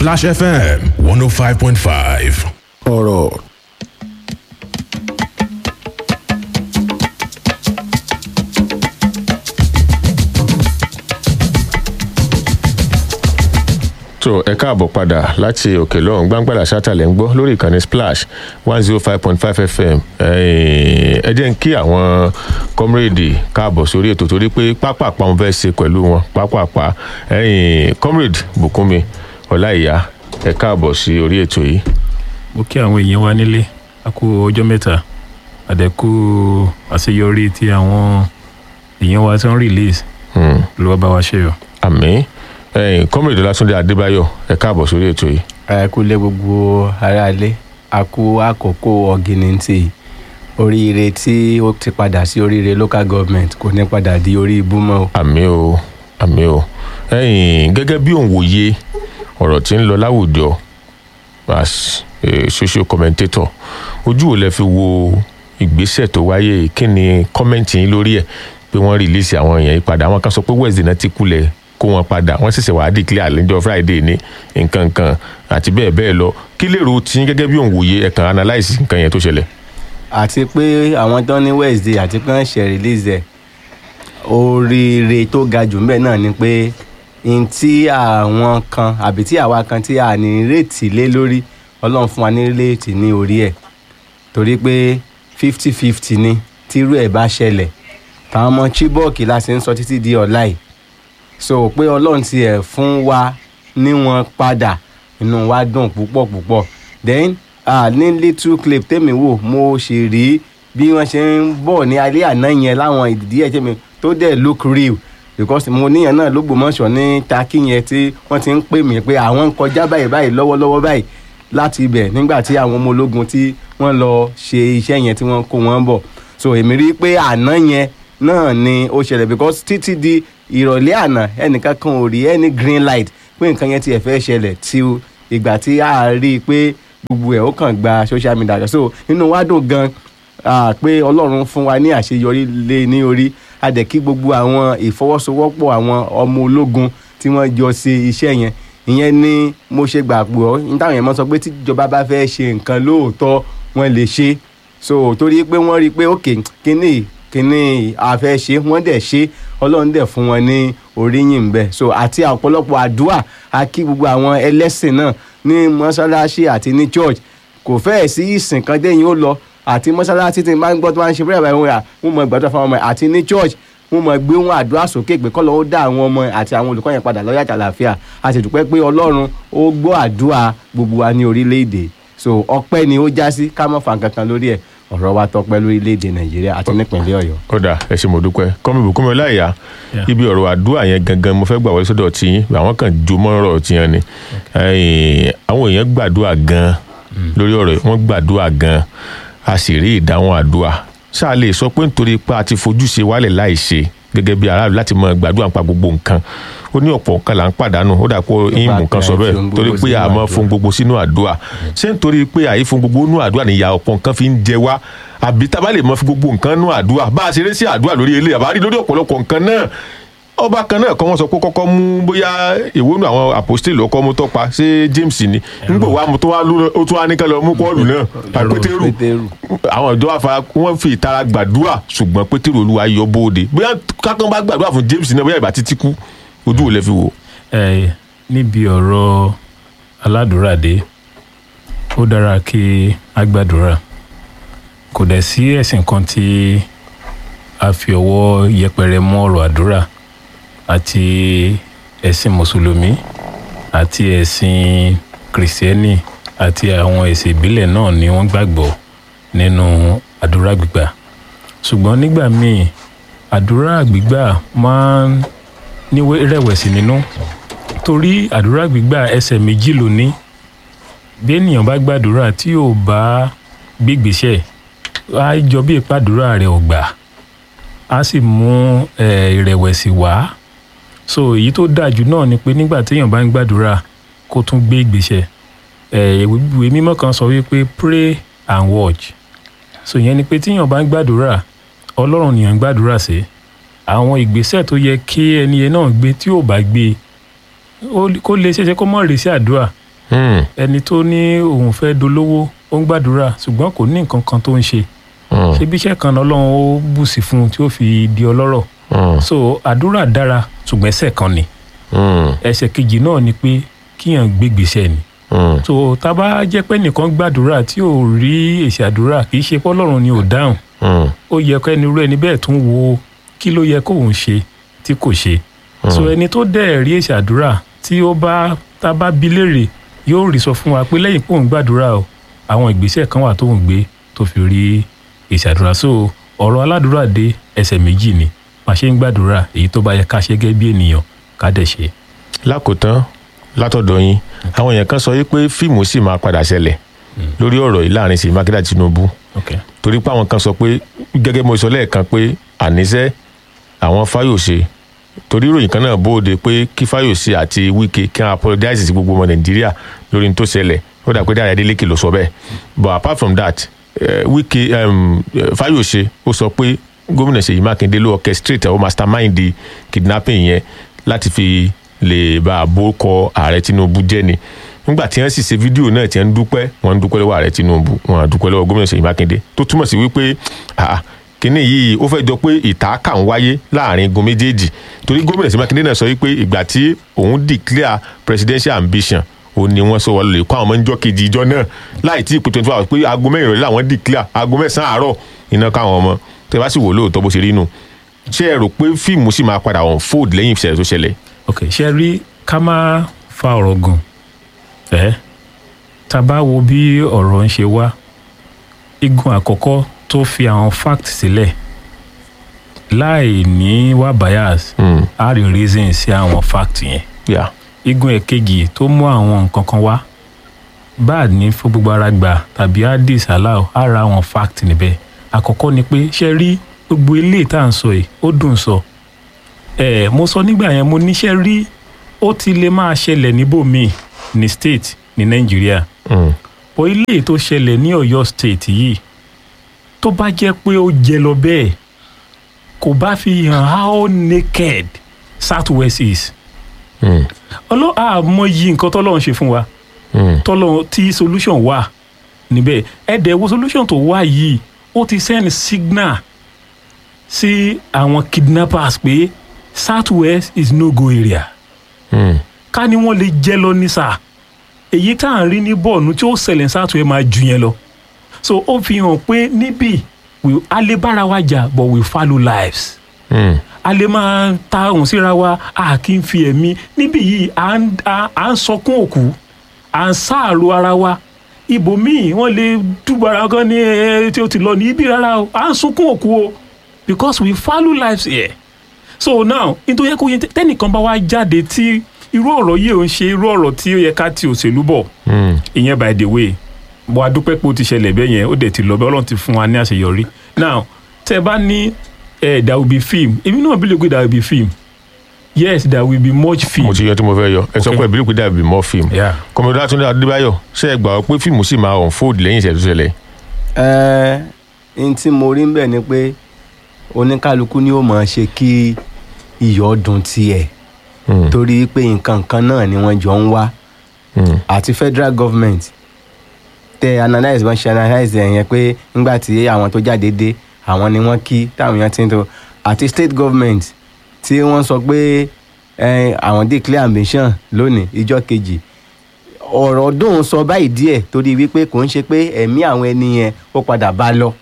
Splash FM 105.5. ọ̀rọ̀ tó ẹ káàbọ̀ padà láti òkè lọ́hùn Gbangbala Ṣátàlẹ̀ ń gbọ́ lórí ìkànnì Splash 105.5 FM. ẹ jẹ́ ń kí àwọn kọ́mírèdì káàbọ̀ sórí ètò torí pé pápápá wọn fẹ́ ṣe pẹ̀lú wọn pápápá. kọ́mírèdì Bùkúnmi Ọláìyá ẹ káàbọ̀ sí orí ètò yìí. mo kí àwọn èèyàn wa nílé a kú ọjọ́ mẹ́ta àdẹ̀kù àṣeyọrí tí àwọn èèyàn wa tí wọ́n release ló bá wa ṣe o. àmín. kọ́mírèdì Ọlátúndé Adébáyọ̀ ẹ káàbọ̀ sórí ètò yìí. ẹ kú lé gbogbo aráalé a kú àkókò ọ̀gìnìntì oríire tí ó ti padà sí oríire local government kò ní padà di orí ibú mọ́ o. àmín o àmín o. gẹ́gẹ́ bí òǹwòye ọ̀rọ̀ tí ń lọ láwùjọ as social commentator ojú ò lè fi wo ìgbésẹ̀ tó wáyé kí ni kọ́mẹ́ǹtì yín lórí ẹ̀ pé wọ́n rìlíìsì àwọn èèyàn yìí padà àwọn kan sọ pé Wednesday náà ti kulẹ̀ kó wọn padà wọ́n ṣẹ̀ṣẹ̀ wá declare lẹ́jọ́ Friday ní nǹkan kan àti bẹ́ẹ̀ bẹ́ẹ̀ lọ kí lèrò tí gẹ́gẹ́ bí òǹwòye ẹ kàn analyse nǹkan yẹn tó ṣẹlẹ̀. àti pé àwọn tó ní Wednesday àti pé wọ́n ṣe release ẹ̀ oríire tó ga jù ńbẹ̀ náà ni pé n tí àwọn kan àbí tí àwa kan tí a ní rètí lé lórí Ọlọ́run fún wa ní rètí ní orí ẹ̀ torí pé 50-50 ni tírú ẹ̀ bá ṣẹlẹ̀ táwọn ọmọ Chibok la ṣe ń sọ títí di ọ̀la yìí so pé Ọlọ́run ti ẹ̀ fún wa ní wọn padà inú wa dùn púpọ̀ púpọ̀ then ní little clip tèmi wò mo ṣe rí bí wọ́n ṣe ń bọ̀ ní alẹ́ àná yẹn láwọn ìdí ẹ̀ tèmi tó dẹ̀ look real because mo níyàn náà l'Ógbómọ̀ṣọ́ ní Takí yẹn tí wọ́n ti ń pè mí pé àwọn ń kọjá báyìí lọ́wọ́lọ́wọ́ báyìí láti ibẹ̀ nígbà tí àwọn ọmọ ológun tí wọ́n lọ ṣe iṣẹ́ yẹn tí wọ́n kó wọn bọ̀ so èmi rí pé àná yẹn náà ni ó ṣẹlẹ̀ because títí di ìrọ̀lẹ́ àná ẹnìkan kan ò rí any green light pé nǹkan yẹn ti ẹ̀ fẹ́ ṣẹlẹ̀ tí ìgbà tí a rí i pé gbogbo ẹ̀ ó kàn gba social media so inú wa dùn gan pé Ọlọ́run fún wa ní àṣeyọrí lé ní orí a dẹ̀ kí gbogbo àwọn ìfọwọ́sowọ́pọ̀ àwọn ọmọ ológun tí wọ́n jọ ṣe iṣẹ́ yẹn ìyẹn ni mo ṣe gbàgbọ́ nítawọn yẹn mọ́ sọ pé tíjọba bá fẹ́ ṣe nǹkan lóòótọ́ wọ́n lè ṣe so torí pé wọ́n rí i pé òkè kíní a fẹ́ ṣe wọ́n dẹ̀ ṣe Ọlọ́run dẹ̀ fún wọn ní oríyìn ńbẹ so àti ọ̀pọ̀lọpọ̀ àdúrà a kí gbogbo àwọn ẹlẹ́sìn náà ní mọ́ṣáláṣí àti ní church kò fẹ́ẹ̀ sí ìsìn kan déyìn ó lọ àti mọ́ṣáláṣí tí máa ń gbọ́ tó máa ń ṣe bẹ́ẹ̀ báyìí wọ́n mọ ìgbàdúrà fún ọmọ àti ní church wọ́n mọ gbé wọn àdúrà sókè pé kọ́ lọ́wọ́ dá àwọn ọmọ àti àwọn olùkọ́ yẹn padà lọ́yà àtàlàáfíà a sì dúpẹ́ pé Ọlọ́run ó gbọ́ àdúrà gbogbo wa ní orílẹ̀-èdè so ọpẹ́ ni ó já sí ká má fa nǹkan kan lórí ẹ̀ ọ̀rọ̀ wa tọpẹ́ lórílẹ̀-èdè Nàìjíríà àti nípìnlẹ̀ Ọ̀yọ́. ó dà ẹ ṣé mo dúpẹ́ kọ́mi Bùkúnmi Ọláìyá ibi ọ̀rọ̀ àdúrà yẹn gangan mo fẹ́ gbà wọlé sọ́dọ̀ tiyín àwọn kan jó mọ́ ọ̀rọ̀ tiyan ni àwọn èèyàn gbàdúrà gan lórí ọ̀rọ̀ wọ́n gbàdúrà gan a sì rí ìdáhùn àdúrà ṣáà lè sọ pé nítorí pé a ti fojú ṣe wálẹ̀ láì ṣe gẹ́gẹ́ bí aráàlú láti mọ gbàdúrà nípa gbogbo nǹkan ó ní ọ̀pọ̀ nǹkan là ń pàdánù ó dà pé ìmù kan sọ bẹ́ẹ̀ torí pé àmọ́ fún gbogbo sínú àdúrà ṣé nítorí pé àyè fún gbogbo nínú àdúrà níyà ọ̀pọ̀ nǹkan fi ń jẹ wá àbí tá a bá lè mọ fún gbogbo nǹkan nínú àdúrà bá a ṣe rí sí àdúrà lórí ilé àbá rí lórí ọ̀pọ̀lọpọ̀ nǹkan náà ọba kan náà kọ́ wọ́n sọ pé kọ́kọ́ mú bóyá ìwónú àwọn apostoli ọkọ́ mú tọ́pa ṣé James ni nígbà wa mo tó wá ó tún wá ní ká lọ mú Pọ́ọ̀lù náà Pétérù àwọn ọ̀dọ́ àfa wọ́n fi ìtara gbàdúrà ṣùgbọ́n Pétérù Olúwa yọ bóde bóyá kákan bá gbàdúrà fún James náà bóyá ìbá títí kú ojú ò lè fi wò. níbi ọ̀rọ̀ aládùúrà dé ó dára kí a gbàdúrà kò dẹ̀ sí ẹ̀sìn kan tí a fi ọwọ́ yẹpẹrẹ mú ọ̀rọ̀ àdúrà àti ẹ̀sìn mùsùlùmí àti ẹ̀sìn kìrìsìtẹ́nì àti àwọn ẹ̀sìn ìbílẹ̀ náà ni wọ́n gbàgbọ́ nínú àdúrà gbígbà ṣùgbọ́n nígbà míì àdúrà gbígbà máa ń ní rẹ̀wẹ̀sì nínú torí àdúrà gbígbà ẹsẹ̀ méjì ló ní bí ènìyàn bá gbàdúrà tí ò bá gbégbèsẹ̀ á jọ bí ìpàdúrà rẹ̀ ò gbà á sì mú ìrẹ̀wẹ̀sì wá so èyí tó dájú náà ni pé nígbà téèyàn bá ń gbàdúrà kó tún gbé ìgbésẹ̀ ìwé mímọ́ kan sọ wípé pray and watch so ìyẹn ni pé téèyàn bá ń gbàdúrà Ọlọ́run nìyẹn ń gbàdúrà sí àwọn ìgbésẹ̀ tó yẹ kí ẹni yẹn náà gbé tí ò bá gbé kó lè ṣeéṣe kó mọ̀ rèé sí àdúrà ẹni tó ní òun fẹ́ dolówó ó ń gbàdúrà ṣùgbọ́n kò ní nǹkan kan tó ń ṣe ṣebí iṣẹ́ kan Ọlọ́run ó bùsí fún un tí ó fi di ọlọ́rọ̀ so àdúrà dára ṣùgbọ́n ẹsẹ̀ kan ni ẹsẹ̀ kejì náà ni pé kíyàn gbégbèsè ni so tá bá jẹ́ pé nìkan gbàdúrà tí ò rí èsì àdúrà kì í ṣe pé Ọlọ́run ni ò dáhùn ó yẹ kó ẹni rú ẹni bẹ́ẹ̀ tún wo kí ló yẹ kóun ṣe tí kò ṣe so ẹni tó dẹ̀ rí èsì àdúrà tí ó bá tá bá bi léèrè yóò rí sọ fún wa pé lẹ́yìn pé òun gbàdúrà o àwọn ìgbésẹ̀ kan wà tóun gbé tó fi rí èsì àdúrà so ọ̀rọ̀ aládùúrà dé ẹsẹ̀ méjì ni bá ṣe ń gbàdúrà èyí tó bá yẹ ká ṣe gẹ́gẹ́ bí ènìyàn ká dẹ̀ ṣe. lákòótán látọ̀dọ̀ yín àwọn èèyàn kan sọ wípé fíìmù sì máa padà ṣẹlẹ̀ lórí ọ̀rọ̀ yìí láàrin Ṣèyí Mákindé àti Tinubu torí pé àwọn kan sọ pé gẹ́gẹ́ mo sọ lẹ́ẹ̀kan pé àníṣe àwọn Fáyòsé torí ìròyìn kan náà bóde pé kí Fáyòsé àti Wike kí wọ́n apologize sí gbogbo ọmọ Nàìjíríà lórí ní tó ṣẹlẹ̀ ó dà pé Dáre Adélékè ló sọ bẹ́ẹ̀ but apart from that Wike Fáyòsé ó sọ pé gómìnà Ṣèyí Mákindé ló orchestrate ó mastermind the kidnapping yẹn láti fi lè bá a bó kọ ààrẹ Tinubu jẹ́ ni nígbà tí wọ́n sì ṣe fídíò náà tí wọ́n ń dúpẹ́ lọ́wọ́ ààrẹ Tinubu wọ́n á dúpẹ́ lọ́wọ́ gómìnà Ṣèyí Mákindé tó túmọ̀ sí wípé kínní yìí ó fẹ́ jọ pé ìtàkà ń wáyé láàrin igun méjèèjì torí gómìnà Ṣèyí Mákindé náà sọ wípé ìgbà tí òun declare presidential ambition ó ní wọ́n sọ wọ́n lè kó àwọn ọmọ níjọ́ kejì ìjọ náà láì tí ì pé 24 hours pé aago mẹ́rin ìrọ̀lẹ́ làwọn declare aago 9 àárọ̀ iná káwọn ọmọ tẹ́ bá sì wò lóòótọ́ bó ṣe rí nù ṣé ẹ rò pé fíìmù sì máa padà unfold lẹ́yìn ìṣẹ̀lẹ̀ tó ṣẹlẹ̀. ok ṣe rí ká má fa ọ̀rọ̀ gùn tá a bá wo bí ọ̀rọ̀ ń ṣe wá igun àkọ́kọ́ tó fi àwọn fact sílẹ̀ láì ní wá bias a rí reason sí àwọn fact yẹn igun ẹ̀kejì tó mú àwọn nǹkan kan wá bá ní fún gbogbo ara gbà tàbí á disallow á ra àwọn fact níbẹ̀ àkọ́kọ́ ni pé ṣe rí gbogbo ilé tá à ń sọ yìí ó dùn sọ mo sọ nígbà yẹn mo níṣẹ́ rí ó ti lè máa ṣẹlẹ̀ níbòmíì ní state ní Nàìjíríà bọ́ ilé tó ṣẹlẹ̀ ní Ọ̀yọ́ state yìí tó bá jẹ́ pé ó jẹ lọ bẹ́ẹ̀ kò bá fi hàn how naked Southwest is àmọyí nǹkan tọ́lọ́run ṣe fún wa tọ́lọ́run tí solution wà níbẹ̀ ẹ̀dẹ̀ wo solution tó wà yìí ó ti send signal sí àwọn kidnappers pé Southwest is no go area ká ní wọ́n lè jẹ́ lọ ní sáà èyí tá à ń rí ní bọ́ọ̀nù tí ó ṣẹlẹ̀ Southwest máa ju yẹn lọ so ó fi hàn pé níbí a lè bára wa jà but we follow lives a lè máa ta ohùn síra wa a kì í fi ẹ̀mí níbí yìí à ń sọkún òkú à ń sáàrò ara wa ibòmíì wọ́n lè dúgbàrà kan ní tí ó ti lọ ní ibi rárá o à ń sunkún òkú o because we follow lives here so now nítorí yẹ kó yẹ tẹ́nìkan bá wá jáde tí irú ọ̀rọ̀ yìí ò ń ṣe irú ọ̀rọ̀ tí ó yẹ ká ti òṣèlú bọ̀ ìyẹn by the way mo adúpẹ́ pé ó ti ṣẹlẹ̀ bẹ́ẹ̀ yẹn ó dẹ̀ ti lọ bẹ́ẹ̀ Ọlọ́run ti fún wa ní àṣeyọrí now tẹ́ bá ní there will be film èmi náà bí lè gbé there will be film yes there will be much film. mo ti yọ tí mo fẹ́ yọ ẹ sọ pé ìbílẹ̀ pé there will be more film. kọ́mọdé Túndé Adébáyọ̀ ṣé ẹ gbà pé fíìmù sì máa unfold lẹ́yìn ìṣẹ̀lẹ̀ tó ṣẹlẹ̀. n tí mo rí ń bẹ̀ ni pé oníkálukú ni ó máa ṣe kí iyọ̀ dùn tiẹ̀ torí pé nǹkan kan náà ni wọ́n jọ ń wá àti federal government tẹ analyse bọ́n ṣe analyse ẹ̀ yẹn pé nígbà tí àwọn tó jáde dé àwọn ni wọ́n kí táwọn èèyàn ti ń tó àti state government tí wọ́n sọ pé àwọn declare ambition lónìí ìjọ kejì ọ̀rọ̀ dùn sọ báyìí díẹ̀ torí wípé kò ń ṣe pé ẹ̀mí àwọn ẹni yẹn ó padà bá lọ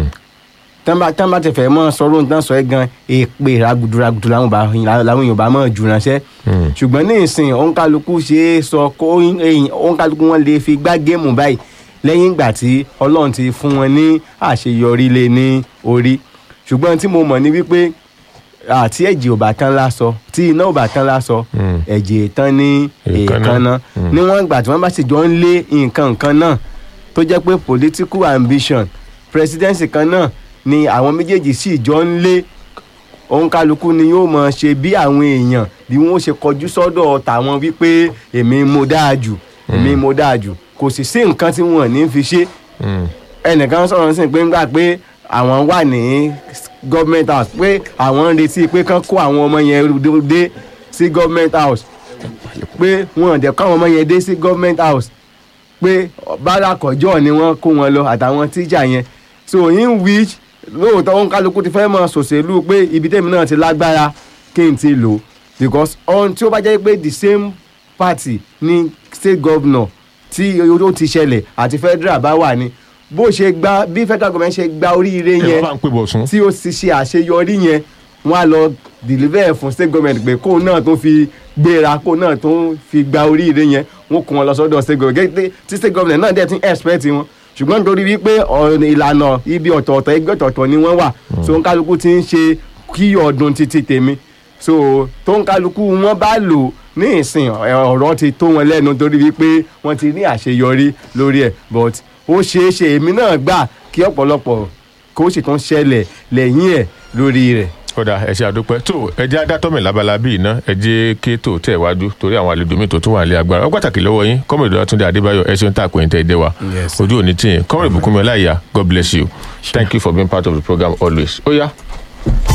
tán bá ti fẹ́ mọ́ sọ́rọ́ nǹkan sọ ẹ́ gan èpè ragudu làwọn èèyàn bá mọ̀ jù ránṣẹ́ ṣùgbọ́n ní ìsìn òǹkálukú ṣe é sọ kó òǹkálukú wọn lè fi gbá géèmù báyìí lẹ́yìn ìgbà tí Ọlọ́run ti fún wọn ní àṣeyọrí lé ní orí ṣùgbọ́n tí mo mọ̀ ní wípé àti ẹ̀jẹ̀ ò bá tán lásọ tí iná ò bá tán lásọ ẹ̀jẹ̀ tán ní èèkánná níwọ̀n ìgbà tí wọ́n bá sì jọ ń lé nǹkan náà tó jẹ́ pé political ambition presidency kan náà ni àwọn méjèèjì sì jọ ń lé òǹkálukú ni yóò mọ̀ ṣe bí àwọn èèyàn bí wọ́n ṣe kọjú sọ́dọ̀ tàwọn wípé èmi mo dáa jù kò sì sí nǹkan tí wọ́n ní fi ṣe ẹnìkan sọ̀rọ̀ sí pé ńgbà pé àwọn wà ní government house pé àwọn ń retí pé kán kó àwọn ọmọ yẹn dé sí government house pé wọn ò dẹ̀ káwọn ọmọ yẹn dé sí government house pé bárakọ̀jọ́ ni wọ́n kó wọn lọ àtàwọn tíjà yẹn so in which lóòótọ́ wọn kálukú ti fẹ́ mọ̀ ṣòṣèlú pé ibi tèmi náà ti lágbára kí n ti lò because ohun tí ó bá jẹ́ pé the same party ní state governor tí ó ti ṣẹlẹ̀ àti federal bá wà ní bó ṣe gba bí federal government ṣe gba oríire yẹn tí ó sì ṣe àṣeyọrí yẹn wọ́n á lọ deliver fún state government pé kóun náà tó fi gbéra kóun náà tó fi gba oríire yẹn wọ́n kó wọn lọ sọ́dọ̀ state government tí state government náà dẹ̀ ti expect wọn ṣùgbọ́n nítorí wípé ìlànà ibi ọ̀tọ̀ọ̀tọ̀ ẹgbẹ́ ọ̀tọ̀ọ̀tọ̀ ni wọ́n wà so nkálukú ti ń ṣe kí ọdún títí tèmi so tó nkálukú wọn bá lò ní ìsìn ọ̀rọ̀ ti tó wọn lẹ́nu torí wípé wọ́n ti ní àṣeyọrí lórí ẹ̀ but ó ṣeé ṣe èmi náà gbà kí ọ̀pọ̀lọpọ̀ kó sì tún ṣẹlẹ̀ lẹ́yìn ẹ̀ lórí rẹ̀. kódà ẹ ṣe àdúpẹ́ tó ẹ jẹ́ adátọ́mì lábala bíi iná ẹ jẹ́ kí tó tẹ̀ wájú torí àwọn àlejò mi tó tún wà ní agbára ó pàtàkì lọ́wọ́ yín kọ́mọ̀dé Ọlátúndé Adébáyọ̀ ẹ ṣeun tá a pè ní tẹ́ ẹ dé wa ojú òní tìyìn kọ́mọ̀dé Bùkúnmi Ọláìyá God bless you thank you for being part of the program always ó yá.